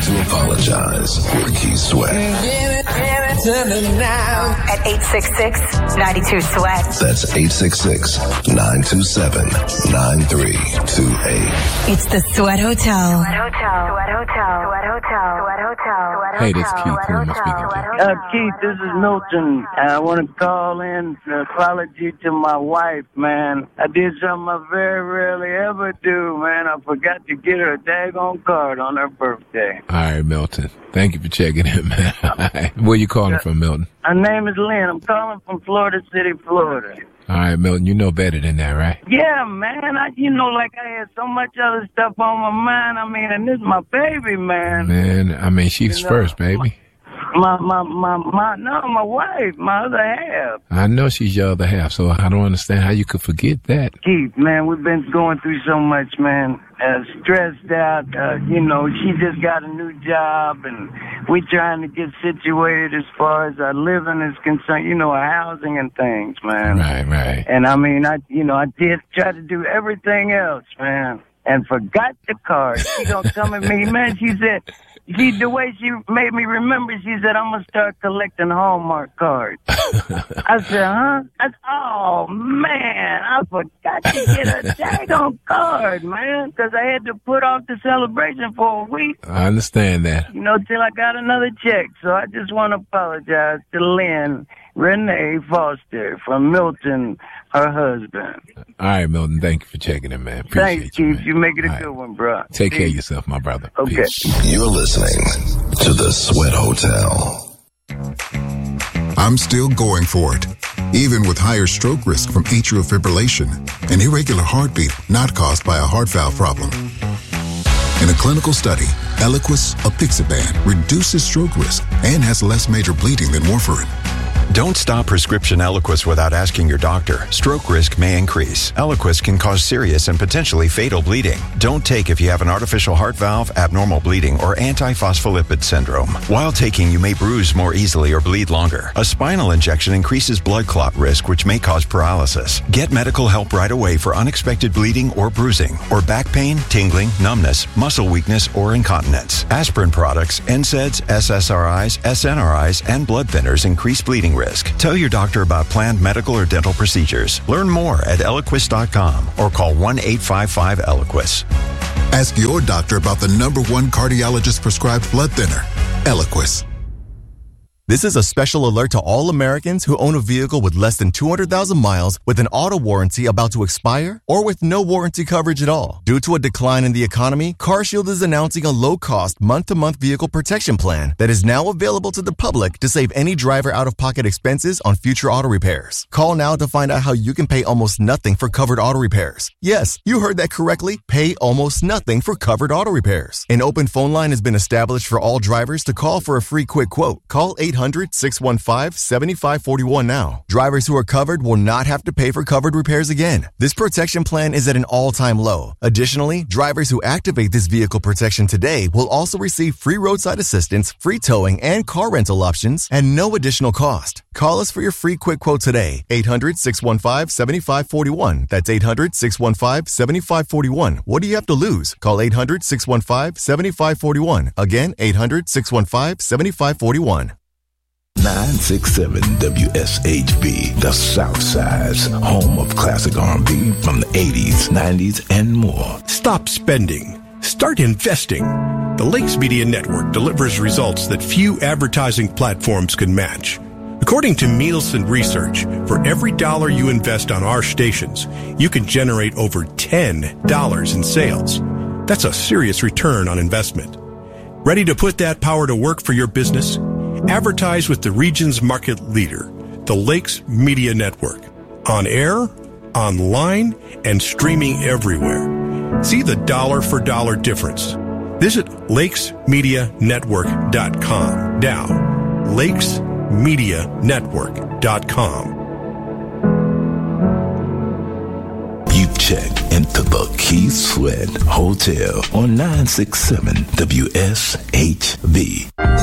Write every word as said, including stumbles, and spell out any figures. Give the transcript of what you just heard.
to apologize with Keith Sweat. At eight six six, nine two, SWEAT. That's eight six six, nine two seven, nine three two eight. It's the Sweat Hotel. Sweat Hotel. Sweat Hotel. Sweat Hotel. Sweat Hotel. Hey, this is Keith. Who am I speaking to? Uh, Keith, this is Milton. I want to call in an apology to my wife, man. I did something I very rarely ever do, man. I forgot to get her a daggone card on her birthday. All right, Milton. Thank you for checking in, man. Where you calling from, Milton? Her name is Lynn. I'm calling from Florida City, Florida. All right, Milton, you know better than that, right? Yeah, man. I, you know, like I had so much other stuff on my mind. I mean, and this is my baby, man. Man, I mean, she's you know, first, baby. My, my, my, my, no, my wife, my other half. I know she's your other half, so I don't understand how you could forget that. Keith, man, we've been going through so much, man. Uh, stressed out, uh, you know, she just got a new job, and we trying to get situated as far as our living is concerned, you know, our housing and things, man. Right, right. And I mean, I, you know, I did try to do everything else, man, and forgot the card. She gonna come at me, man, she said, she, the way she made me remember, she said, I'm going to start collecting Hallmark cards. I said, huh? I said, oh, man, I forgot to get a daggone card, man, because I had to put off the celebration for a week. I understand that. You know, till I got another check. So I just want to apologize to Lynn Renee Foster from Milton, her husband. All right, Milton, thank you for checking in, man. Appreciate Thanks, you, Keith. man. You make it a All good right. one, bro. Take Peace. care of yourself, my brother. Okay. Peace. You're listening to the Sweat Hotel. I'm still going for it, even with higher stroke risk from atrial fibrillation, an irregular heartbeat not caused by a heart valve problem. In a clinical study, Eliquis apixaban reduces stroke risk and has less major bleeding than warfarin. Don't stop prescription Eliquis without asking your doctor. Stroke risk may increase. Eliquis can cause serious and potentially fatal bleeding. Don't take if you have an artificial heart valve, abnormal bleeding, or antiphospholipid syndrome. While taking, you may bruise more easily or bleed longer. A spinal injection increases blood clot risk, which may cause paralysis. Get medical help right away for unexpected bleeding or bruising, or back pain, tingling, numbness, muscle weakness, or incontinence. Aspirin products, N SAIDs, S S R Is, S N R Is, and blood thinners increase bleeding risk. Tell your doctor about planned medical or dental procedures. Learn more at Eliquis dot com or call one eight five five Eliquis. Ask your doctor about the number one cardiologist prescribed blood thinner, Eliquis. This is a special alert to all Americans who own a vehicle with less than two hundred thousand miles with an auto warranty about to expire or with no warranty coverage at all. Due to a decline in the economy, CarShield is announcing a low-cost month-to-month vehicle protection plan that is now available to the public to save any driver out-of-pocket expenses on future auto repairs. Call now to find out how you can pay almost nothing for covered auto repairs. Yes, you heard that correctly. Pay almost nothing for covered auto repairs. An open phone line has been established for all drivers to call for a free quick quote. Call eight hundred, six one five, seven five four one now. Drivers who are covered will not have to pay for covered repairs again. This protection plan is at an all-time low. Additionally, drivers who activate this vehicle protection today will also receive free roadside assistance, free towing, and car rental options at no additional cost. Call us for your free quick quote today. eight hundred, six one five, seven five four one. That's eight hundred, six one five, seven five four one. What do you have to lose? Call eight hundred, six one five, seven five four one. Again, eight hundred, six one five, seven five four one. nine sixty-seven W S H B, the Southside's home of classic R and B from the eighties, nineties, and more. Stop spending. Start investing. The Lakes Media Network delivers results that few advertising platforms can match. According to Nielsen Research, for every dollar you invest on our stations, you can generate over ten dollars in sales. That's a serious return on investment. Ready to put that power to work for your business? Advertise with the region's market leader, the Lakes Media Network. On air, online, and streaming everywhere. See the dollar for dollar difference. Visit lakes media network dot com now. lakes media network dot com. You've checked into the Keith Sweat Hotel on nine sixty-seven W S H B.